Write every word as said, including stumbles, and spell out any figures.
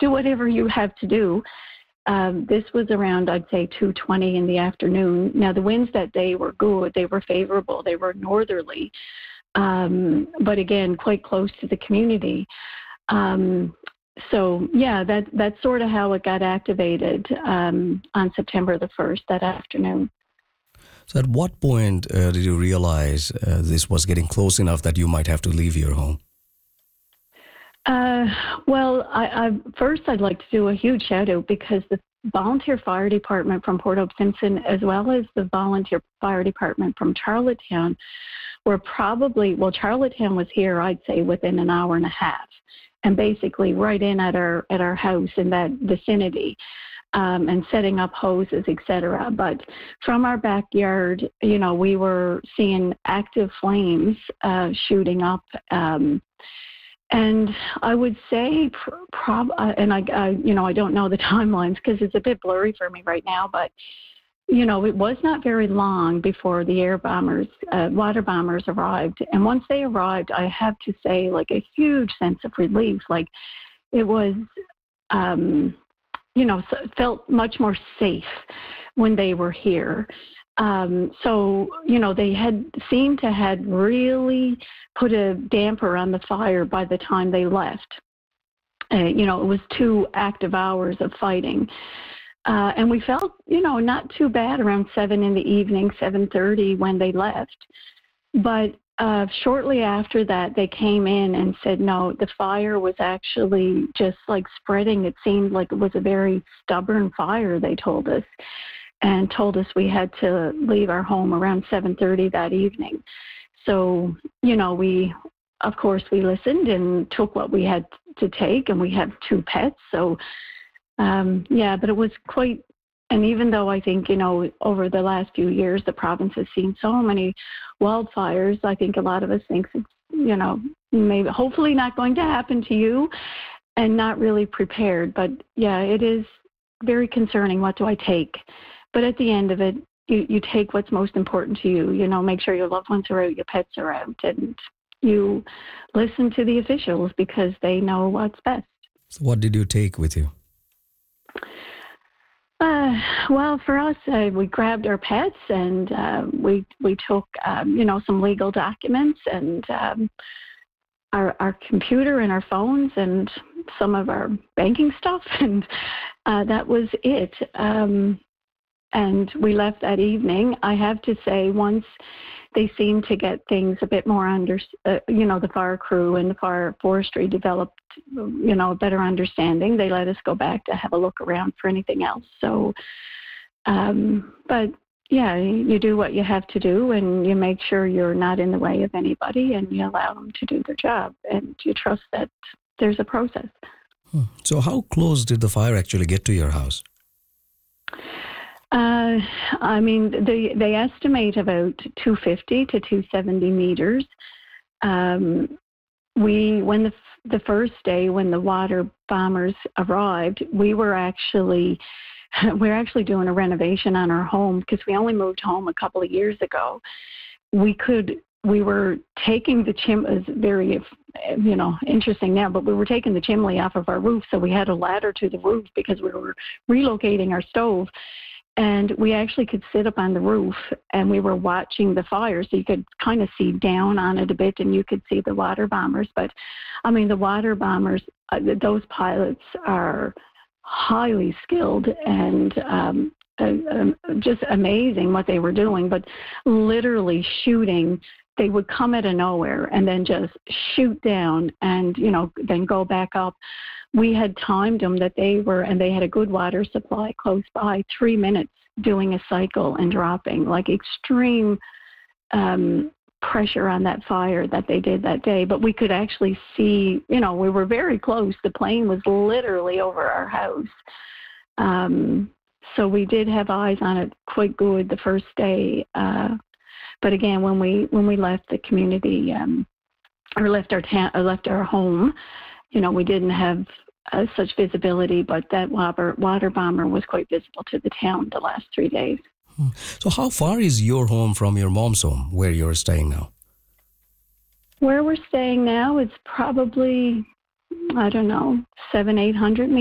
do whatever you have to do. Um, this was around, I'd say, two twenty in the afternoon. Now, the winds that day were good. They were favorable. They were northerly, um, but again, quite close to the community. Um, so, yeah, that that's sort of how it got activated um, on September the first, that afternoon. So at what point uh, did you realize uh, this was getting close enough that you might have to leave your home? Uh, well, I, I, first I'd like to do a huge shout out because the volunteer fire department from Port Hope Simpson, as well as the volunteer fire department from Charlottetown, were probably, well, Charlottetown was here, I'd say, within an hour and a half, and basically right in at our at our house in that vicinity. Um, and setting up hoses, et cetera. But from our backyard, you know, we were seeing active flames uh, shooting up. Um, and I would say, prob- uh, and I, I, you know, I don't know the timelines because it's a bit blurry for me right now, but, you know, it was not very long before the air bombers, uh, water bombers arrived. And once they arrived, I have to say, like, a huge sense of relief. Like, it was... Um, you know, felt much more safe when they were here. Um, so, you know, they had seemed to had really put a damper on the fire by the time they left. Uh, you know, it was two active hours of fighting. Uh, and we felt, you know, not too bad around seven in the evening, seven thirty when they left. But Uh, shortly after that, they came in and said, no, the fire was actually just like spreading. It seemed like it was a very stubborn fire, they told us, and told us we had to leave our home around seven thirty that evening. So, you know, we, of course, we listened and took what we had to take, and we have two pets. So, um, yeah, but it was quite... And even though I think, you know, over the last few years, the province has seen so many wildfires, I think a lot of us think, it's, you know, maybe hopefully not going to happen to you and not really prepared. But, yeah, it is very concerning. What do I take? But at the end of it, you, you take what's most important to you. You know, make sure your loved ones are out, your pets are out, and you listen to the officials because they know what's best. So what did you take with you? Uh, well, for us, uh, we grabbed our pets and uh, we we took, um, you know, some legal documents and um, our our computer and our phones and some of our banking stuff, and uh, that was it. Um, and we left that evening. I have to say, once they seemed to get things a bit more under, uh, you know, the fire crew and the fire forestry developed, you know, a better understanding. They let us go back to have a look around for anything else. So, um, but yeah, you do what you have to do, and you make sure you're not in the way of anybody, and you allow them to do their job, and you trust that there's a process. Hmm. So how close did the fire actually get to your house? Uh, I mean, they they estimate about two fifty to two seventy meters. Um, we when the the first day when the water bombers arrived, we were actually we we're actually doing a renovation on our home because we only moved home a couple of years ago. We could we were taking the chim is very you know interesting now, but we were taking the chimney off of our roof, so we had a ladder to the roof because we were relocating our stove. And we actually could sit up on the roof and we were watching the fire. So you could kind of see down on it a bit and you could see the water bombers. But, I mean, the water bombers, uh, those pilots are highly skilled and um, uh, um, just amazing what they were doing. But literally shooting, they would come out of nowhere and then just shoot down and, you know, then go back up. We had timed them that they were, and they had a good water supply close by, three minutes doing a cycle and dropping, like extreme um, pressure on that fire that they did that day. But we could actually see, you know, we were very close. The plane was literally over our house. Um, so we did have eyes on it quite good the first day. Uh, but again, when we when we left the community um, or left our ta- or left our home, you know, we didn't have uh, such visibility, but that water, water bomber was quite visible to the town the last three days. So how far is your home from your mom's home, where you're staying now? Where we're staying now, it's probably, I don't know, seven, eight hundred